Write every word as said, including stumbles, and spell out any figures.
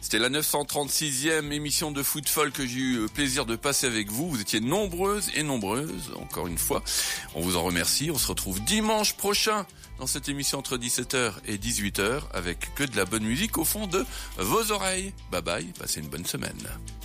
C'était la neuf cent trente-sixième émission de Footfall que j'ai eu le plaisir de passer avec vous. Vous étiez nombreuses et nombreuses, encore une fois. On vous en remercie. On se retrouve dimanche prochain dans cette émission entre dix-sept heures et dix-huit heures avec que de la bonne musique au fond de vos oreilles. Bye bye, passez une bonne semaine.